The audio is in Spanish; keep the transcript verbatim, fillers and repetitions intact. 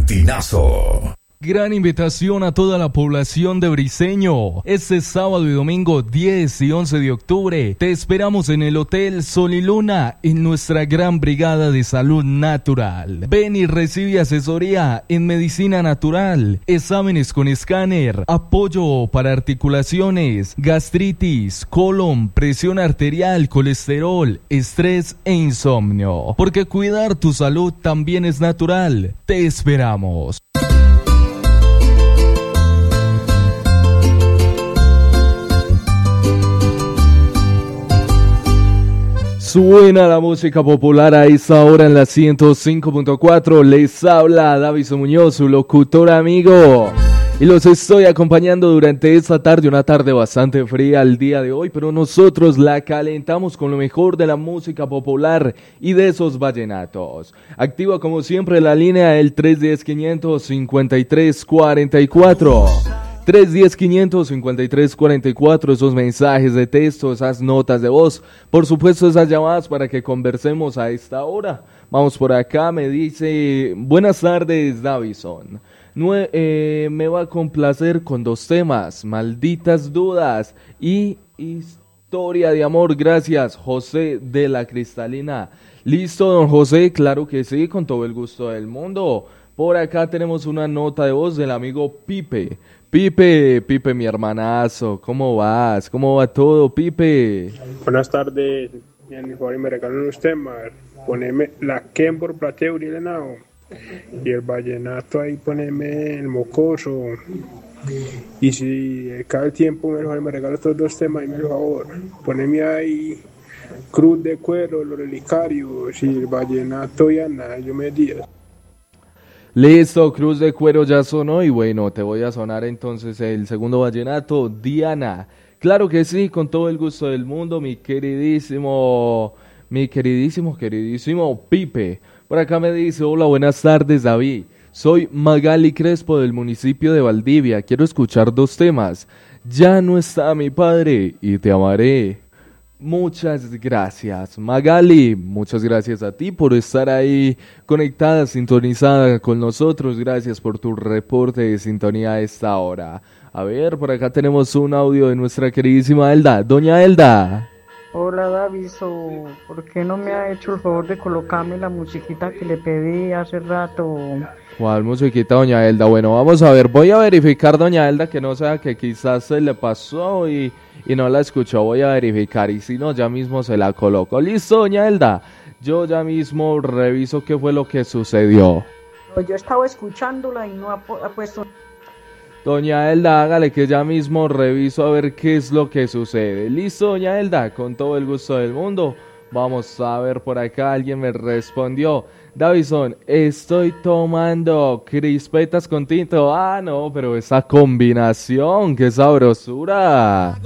Tinazo. Gran invitación a toda la población de Briceño. Este sábado y domingo diez y once de octubre te esperamos en el Hotel Sol y Luna en nuestra gran brigada de salud natural. Ven y recibe asesoría en medicina natural, exámenes con escáner, apoyo para articulaciones, gastritis, colon, presión arterial, colesterol, estrés e insomnio. Porque cuidar tu salud también es natural. Te esperamos. Suena la música popular a esta hora en la ciento cinco punto cuatro. Les habla Davison Muñoz, su locutor amigo. Y los estoy acompañando durante esta tarde, una tarde bastante fría el día de hoy, pero nosotros la calentamos con lo mejor de la música popular y de esos vallenatos. Activa como siempre la línea del tres uno cero, quinientos cincuenta y tres cuarenta y cuatro. tres uno cero, quinientos cincuenta y tres cuarenta y cuatro, esos mensajes de texto, esas notas de voz, por supuesto esas llamadas para que conversemos a esta hora. Vamos por acá, me dice, buenas tardes Davison, Nue- eh, me va a complacer con dos temas, Malditas Dudas y Historia de Amor, gracias José de la Cristalina. Listo don José, claro que sí, con todo el gusto del mundo. Por acá tenemos una nota de voz del amigo Pipe. Pipe, Pipe, mi hermanazo, ¿cómo vas? ¿Cómo va todo, Pipe? Buenas tardes, mi favor, y me regalan unos temas. Poneme la Kembor Plateo Uriel Henao y el vallenato ahí, poneme el mocoso. Y si cada el tiempo me, me regalan estos dos temas, y me por favor, poneme ahí Cruz de Cuero, los relicarios y el vallenato y Ana, yo me diga. Listo, Cruz de Cuero ya sonó y bueno, te voy a sonar entonces el segundo vallenato, Diana. Claro que sí, con todo el gusto del mundo, mi queridísimo, mi queridísimo, queridísimo Pipe. Por acá me dice, hola, buenas tardes David. Soy Magali Crespo del municipio de Valdivia. Quiero escuchar dos temas. Ya no está mi padre y te amaré. Muchas gracias, Magali. Muchas gracias a ti por estar ahí conectada, sintonizada con nosotros. Gracias por tu reporte de sintonía a esta hora. A ver, por acá tenemos un audio de nuestra queridísima Elda. Doña Elda. Hola Daviso, ¿por qué no me ha hecho el favor de colocarme la musiquita que le pedí hace rato? ¿Cuál musiquita, doña Elda? Bueno, vamos a ver, voy a verificar, doña Elda, que no sea que quizás se le pasó y, y no la escuchó. Voy a verificar y si no, ya mismo se la coloco. ¿Listo, doña Elda? Yo ya mismo reviso qué fue lo que sucedió. Yo estaba escuchándola y no ha, pu- ha puesto... Doña Elda, hágale que ya mismo reviso a ver qué es lo que sucede. ¿Listo, doña Elda? Con todo el gusto del mundo. Vamos a ver por acá, alguien me respondió. Davison, estoy tomando crispetas con tinto. Ah, no, pero esa combinación, qué sabrosura.